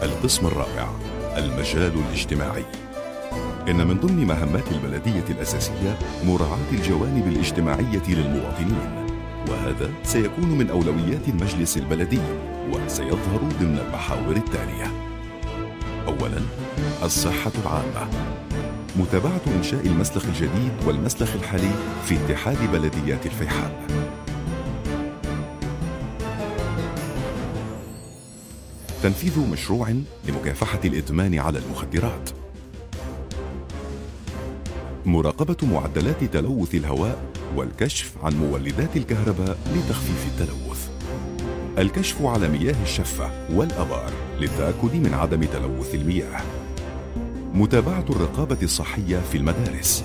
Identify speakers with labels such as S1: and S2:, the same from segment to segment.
S1: القسم الرابع: المجال الاجتماعي. إن من ضمن مهمات البلدية الأساسية مراعاة الجوانب الاجتماعية للمواطنين، وهذا سيكون من أولويات المجلس البلدي وسيظهر ضمن المحاور التالية: أولاً، الصحة العامة، متابعة إنشاء المسلخ الجديد والمسلخ الحالي في اتحاد بلديات الفيحاء. تنفيذ مشروع لمكافحة الإدمان على المخدرات، مراقبة معدلات تلوث الهواء والكشف عن مولدات الكهرباء لتخفيف التلوث، الكشف على مياه الشفة والآبار للتأكد من عدم تلوث المياه، متابعة الرقابة الصحية في المدارس،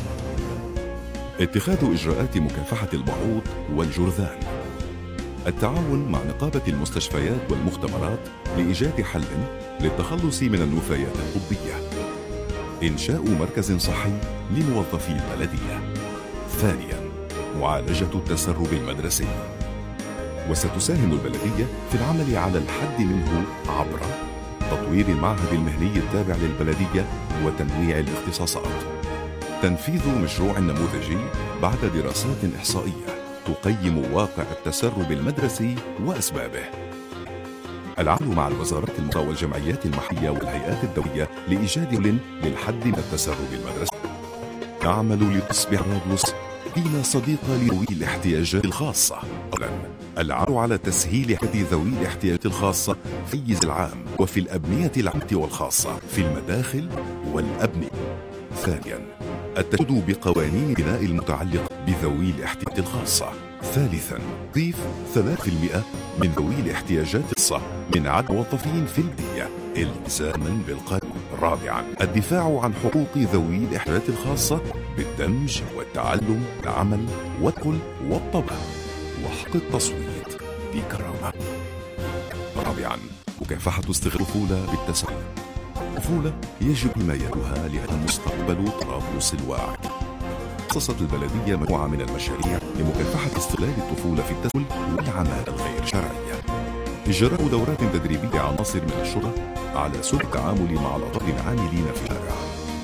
S1: اتخاذ إجراءات مكافحة البعوض والجرذان، التعاون مع نقابة المستشفيات والمختبرات لإيجاد حل للتخلص من النفايات الطبية، إنشاء مركز صحي لموظفي البلدية. ثانياً، معالجة التسرب المدرسي، وستساهم البلدية في العمل على الحد منه عبر تطوير المعهد المهني التابع للبلدية وتنويع الاختصاصات، تنفيذ مشروع نموذجي بعد دراسات إحصائية تقيم واقع التسرب المدرسي وأسبابه، العمل مع الوزارات المختصة والجمعيات المحلية والهيئات الدولية لإيجاد حل للحد من التسرب المدرسي، نعمل لتصبح راديوس مدينة صديقة لذوي الاحتياجات الخاصة. العمل على تسهيل حياة ذوي الاحتياجات الخاصة في الحيز العام وفي الأبنية العامة والخاصة في المداخل والأبنية. ثانياً، التشدد بقوانين البناء المتعلقة بذوي الاحتياجات الخاصة. ثالثاً، تضيف 3% من ذوي الاحتياجات الخاصة من عدد الموظفين في البلدية التزاماً بالقانون. رابعاً، الدفاع عن حقوق ذوي الاحتياجات الخاصة بالدمج والتعلم والعمل والكل والطبع وحق التصويت بكرامة. رابعاً، مكافحة استغلال الطفولة بالتسوية. الطفولة يجب حمايتها لأنها مستقبل طرابلس الواعي. خصصت البلدية مجموعة من المشاريع لمكافحة استغلال الطفولة في التسول والعمالة الغير شرعية، إجراء دورات تدريبية لعناصر من الشرطة على سبل التعامل مع الأطفال العاملين في الشارع،